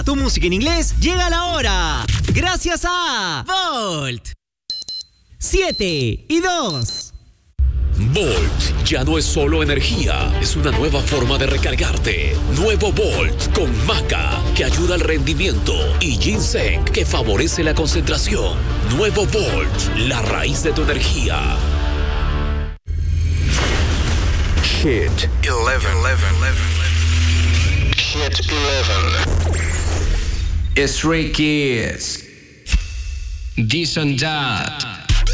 tu música en inglés, llega la hora. Gracias a Volt. 7 y 2. Volt ya no es solo energía, es una nueva forma de recargarte. Nuevo Volt con maca, que ayuda al rendimiento, y ginseng, que favorece la concentración. Nuevo Volt, la raíz de tu energía. Hit 11. Hit 11. Stray Kids. This and That.